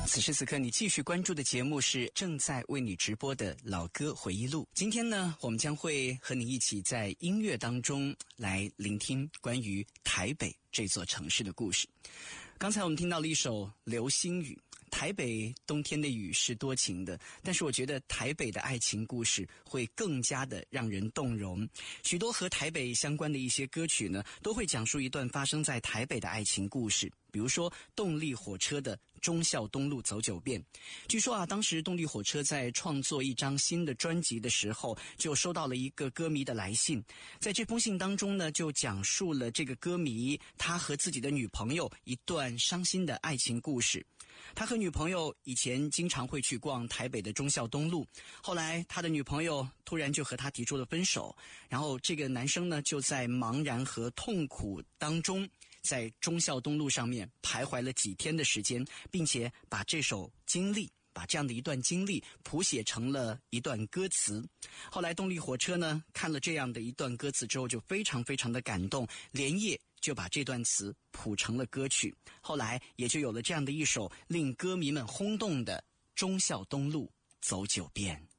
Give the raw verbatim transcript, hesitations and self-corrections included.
此时此刻你继续关注的节目是正在为你直播的老歌回忆录。今天呢，我们将会和你一起在音乐当中来聆听关于台北这座城市的故事。刚才我们听到了一首流星雨。台北冬天的雨是多情的，但是我觉得台北的爱情故事会更加的让人动容。许多和台北相关的一些歌曲呢，都会讲述一段发生在台北的爱情故事。比如说动力火车的忠孝东路走九遍。据说啊，当时动力火车在创作一张新的专辑的时候，就收到了一个歌迷的来信。在这封信当中呢，就讲述了这个歌迷他和自己的女朋友一段伤心的爱情故事。他和女朋友以前经常会去逛台北的忠孝东路，后来他的女朋友突然就和他提出了分手，然后这个男生呢就在茫然和痛苦当中，在忠孝东路上面徘徊了几天的时间，并且把这首经历把这样的一段经历谱写成了一段歌词。后来动力火车呢看了这样的一段歌词之后，就非常非常的感动，连夜就把这段词谱成了歌曲。后来也就有了这样的一首令歌迷们轰动的忠孝东路走九遍。